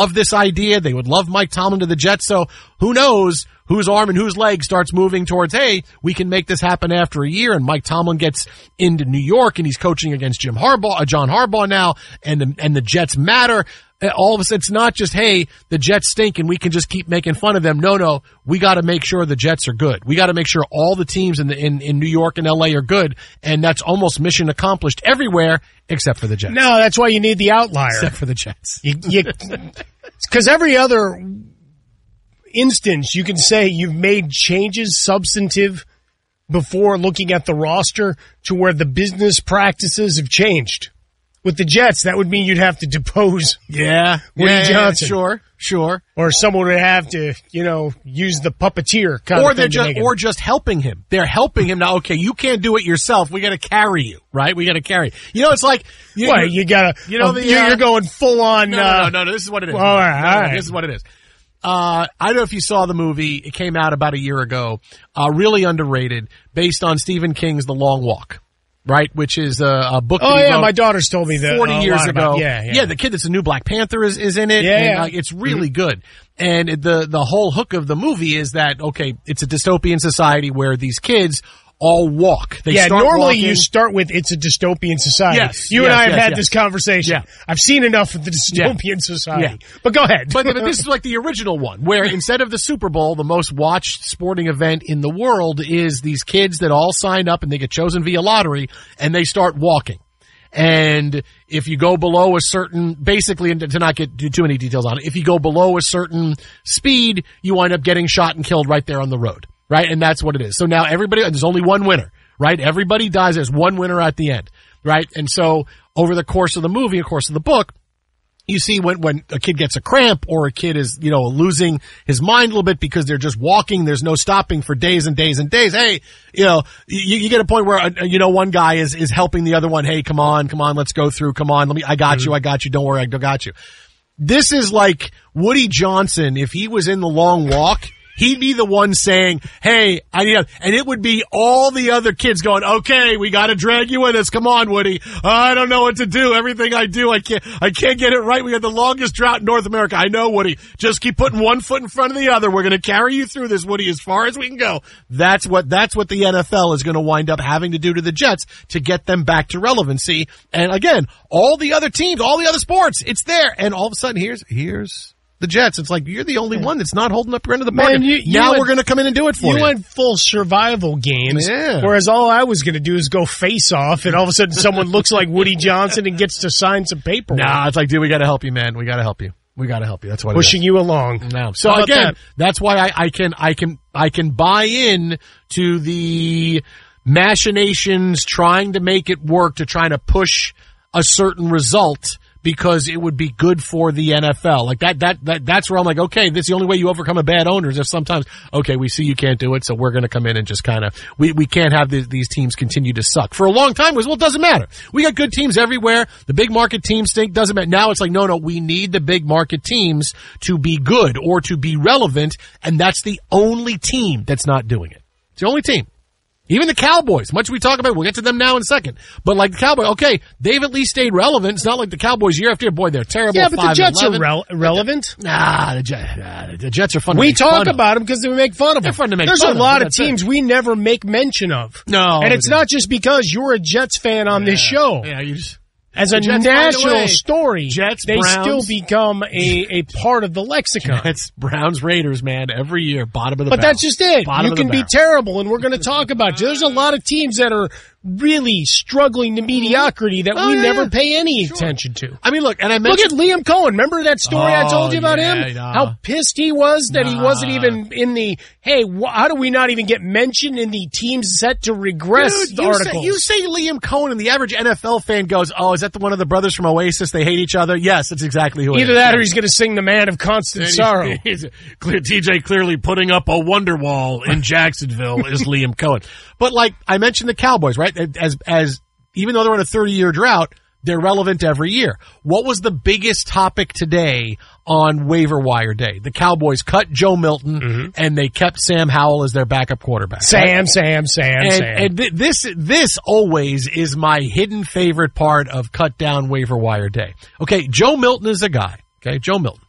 love this idea. They would love Mike Tomlin to the Jets. So who knows whose arm and whose leg starts moving towards, hey, we can make this happen after a year. And Mike Tomlin gets into New York and he's coaching against John Harbaugh now, and the Jets matter. All of a sudden, it's not just, hey, the Jets stink and we can just keep making fun of them. No, we got to make sure the Jets are good. We got to make sure all the teams in New York and LA are good, and that's almost mission accomplished everywhere except for the Jets. No, that's why you need the outlier. Except for the Jets. Because every other instance, you can say you've made changes substantive before looking at the roster to where the business practices have changed. With the Jets, that would mean you'd have to depose Woody Johnson. Sure. Or someone would have to, use the puppeteer kind of thing. Or just helping him. They're helping him now. Okay, you can't do it yourself. We got to carry you, right? We got to carry. It's like you gotta. You're going full on. No. This is what it is. All right. This is what it is. I don't know if you saw the movie. It came out about a year ago. Really underrated, based on Stephen King's The Long Walk. Right, which is a book. Oh yeah, my daughter's told me that 40 years ago. Yeah, the kid that's the new Black Panther is in it. Yeah, and, it's really good. And the whole hook of the movie is that it's a dystopian society where these kids all walk. They start normally walking. You start with it's a dystopian society. Yes, you and I have had this conversation. Yeah. I've seen enough of the dystopian society. Yeah. But go ahead. But this is like the original one, where instead of the Super Bowl, the most watched sporting event in the world is these kids that all sign up and they get chosen via lottery and they start walking. And if you go below a certain, basically, and to not get too many details on it, if you go below a certain speed, you wind up getting shot and killed right there on the road. Right? And that's what it is. So now there's only one winner, right? Everybody dies. There's one winner at the end, right? And so over the course of the movie, of course of the book, you see when a kid gets a cramp or a kid is, losing his mind a little bit because they're just walking. There's no stopping for days and days and days. Hey, you get a point where, one guy is helping the other one. Hey, come on, let's go through. Come on. I got you. Don't worry. I got you. This is like Woody Johnson. If he was in The Long Walk, he'd be the one saying, hey, I need help. And it would be all the other kids going, okay, we got to drag you with us. Come on, Woody. I don't know what to do. Everything I do, I can't get it right. We have the longest drought in North America. I know, Woody. Just keep putting one foot in front of the other. We're going to carry you through this, Woody, as far as we can go. That's what the NFL is going to wind up having to do to the Jets to get them back to relevancy. And again, all the other teams, all the other sports, it's there. And all of a sudden, here's the Jets. It's like, you're the only one that's not holding up your end of the bargain. Now we're going to come in and do it for you. You went full survival games, whereas all I was going to do is go face off, and all of a sudden someone looks like Woody Johnson and gets to sign some paperwork. Nah, it's like, dude, we got to help you, man. We got to help you. That's what pushing you along. No. So again, that's why I can buy in to the machinations trying to make it work, to trying to push a certain result, because it would be good for the NFL. Like that's where I'm like, okay, this is the only way you overcome a bad owner is if sometimes, okay, we see you can't do it, so we're going to come in and just kind of, we can't have these teams continue to suck. For a long time, it doesn't matter. We got good teams everywhere. The big market teams stink, doesn't matter. Now it's like, no, we need the big market teams to be good or to be relevant, and that's the only team that's not doing it. It's the only team. Even the Cowboys, much we talk about, we'll get to them now in a second. But like the Cowboys, okay, they've at least stayed relevant. It's not like the Cowboys year after year. Boy, they're terrible. Yeah, but the Jets are relevant. The Jets are fun to we make talk fun about them because we make fun of them. They're fun to make There's fun of. There's a lot of teams we never make mention of. No. And it's not just because you're a Jets fan on this show. Yeah, you just... As a national story, Jets, they Browns, still become a part of the lexicon. Jets, Browns, Raiders, man, every year, bottom of the barrel. But that's just it. You can be terrible, and we're going to talk about you. There's a lot of teams that are really struggling to mediocrity that we never pay any attention to. I mean, look at Liam Cohen. Remember that story I told you about him? How pissed he was that he wasn't even in the, hey, how do we not even get mentioned in the teams set to regress articles? You say Liam Cohen, and the average NFL fan goes, oh, is that the one of the brothers from Oasis? They hate each other? Yes, that's exactly who it is. Either that or he's going to sing The Man of Constant Sorrow. TJ clearly putting up a wonder wall in Jacksonville is Liam Cohen. But like I mentioned the Cowboys, right? As even though they're in a 30-year drought, they're relevant every year. What was the biggest topic today on waiver wire day? The Cowboys cut Joe Milton, and they kept Sam Howell as their backup quarterback. Sam. And this always is my hidden favorite part of cut down waiver wire day. Okay, Joe Milton is a guy. Okay, Joe Milton.